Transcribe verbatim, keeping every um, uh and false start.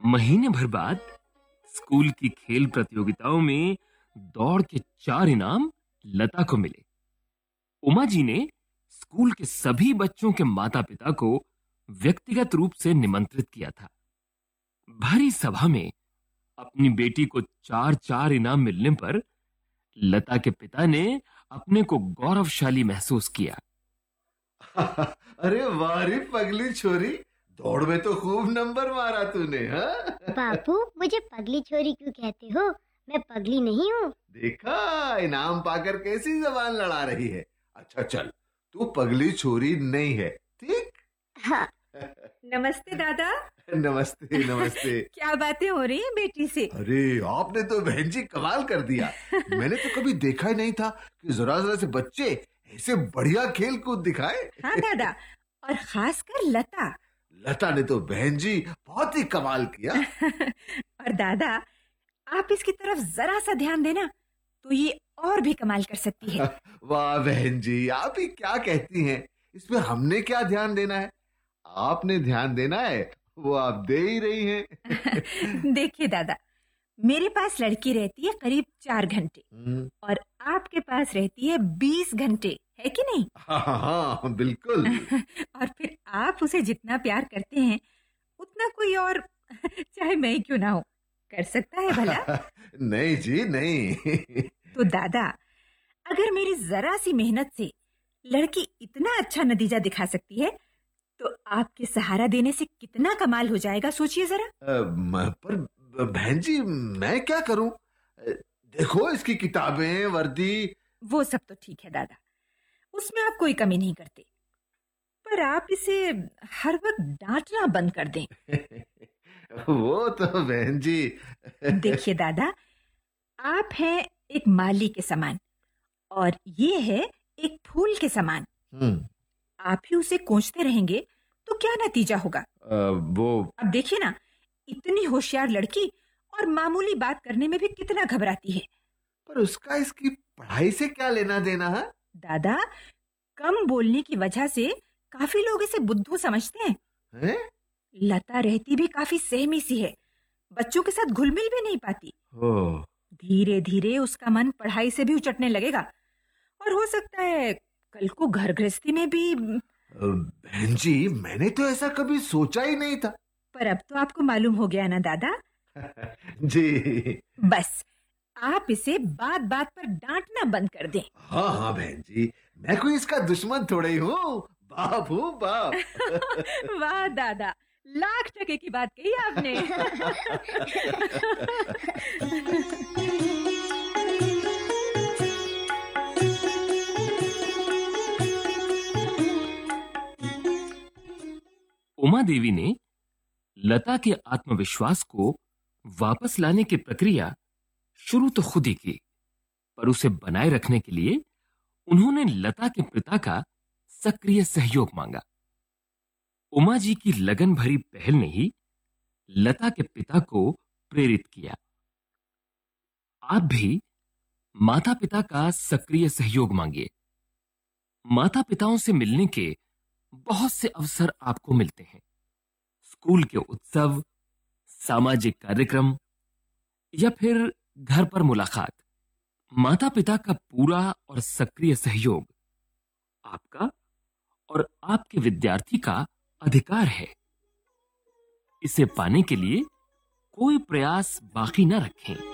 महीने भर बाद स्कूल की खेल प्रतियोगिताओं में दौड़ के चार इनाम लता को मिले। उमा जी ने स्कूल के सभी बच्चों के माता-पिता को व्यक्तिगत रूप से निमंत्रित किया था। भरी सभा में अपनी बेटी को चार चार इनाम मिलने पर लता के पिता ने अपने को गौरवशाली महसूस किया। अरे वाह रे पगली छोरी, दौड़ में तो खूब नंबर मारा तूने। हाँ बापू, मुझे पगली छोरी क्यों कहते हो? मैं पगली नहीं हूँ। देखा, इनाम पाकर कैसी जबान लड़ा रही है। अच्छा चल, तू पगली छोरी नहीं है, ठीक? हाँ। नमस्ते दादा। नमस्ते नमस्ते। क्या बातें हो रही हैं बेटी से? अरे आपने तो बहन जी कमाल कर दिया। मैंने तो कभी देखा ही नहीं था कि जरा जरा से बच्चे ऐसे बढ़िया खेल कूद दिखाए। हाँ दादा, और खासकर लता। लता ने तो बहन जी बहुत ही कमाल किया। और दादा, आप इसकी तरफ जरा सा ध्यान देना तो ये और भी कमाल कर सकती है। वाह बहन जी, आप ही क्या कहती हैं? इसमें हमने क्या ध्यान देना है? आपने ध्यान देना है, वो आप दे ही रही हैं। देखिए दादा, मेरे पास लड़की रहती है करीब चार घंटे और आपके पास रहती है बीस घंटे, है कि नहीं? हाँ हाँ बिल्कुल। और फिर आप उसे जितना प्यार करते हैं उतना कोई और, चाहे मैं ही क्यों ना हो, कर सकता है भला? नहीं जी नहीं। तो दादा, अगर मेरी जरा सी मेहनत से लड़की इतना अच्छा नतीजा दिखा सकती है तो आपके सहारा देने से कितना कमाल हो जाएगा, सोचिए जरा। अ, म- पर बहन जी मैं क्या करूं? अ, देखो इसकी किताबें, वर्दी। वो सब तो ठीक है दादा, उसमें आप कोई कमी नहीं करते, पर आप इसे हर वक्त डांटना बंद कर दें। वो तो बहन जी। देखिए दादा, आप हैं एक माली के समान और ये है एक फूल के समान। हम्म। आप ही उसे कोंचते रहेंगे तो क्या नतीजा होगा? अ, वो अब देखिए ना, इतनी होशियार लड़की और मामूली बात करने में भी कितना घबराती है। पर उसका इसकी पढ़ाई से क्या लेना देना है? दादा, कम बोलने की वजह से काफी लोग इसे बुद्धू समझते हैं। हैं? लता रहती भी काफी सहमी सी है, बच्चों के साथ घुल मिल भी नहीं पाती। ओह, धीरे धीरे उसका मन पढ़ाई से भी उचटने लगेगा और हो सकता है कल को घर गृहस्थी में भी। अ, बहन जी मैंने तो ऐसा कभी सोचा ही नहीं था। पर अब तो आपको मालूम हो गया ना दादा। जी बस आप इसे बात बात पर डांटना बंद कर दें। हाँ हाँ बहन जी, मैं कोई इसका दुश्मन थोड़ा ही हूँ, बाप हूँ बाप। वाह दादा, लाख टके की बात कही आपने। उमा देवी ने लता के आत्मविश्वास को वापस लाने की प्रक्रिया शुरू तो खुद ही की, पर उसे बनाए रखने के लिए उन्होंने लता के पिता का सक्रिय सहयोग मांगा। उमा जी की लगन भरी पहल ने ही लता के पिता को प्रेरित किया। आप भी माता पिता का सक्रिय सहयोग मांगिए। माता पिताओं से मिलने के बहुत से अवसर आपको मिलते हैं। स्कूल के उत्सव, सामाजिक कार्यक्रम या फिर घर पर मुलाकात। माता पिता का पूरा और सक्रिय सहयोग आपका और आपके विद्यार्थी का अधिकार है। इसे पाने के लिए कोई प्रयास बाकी न रखें।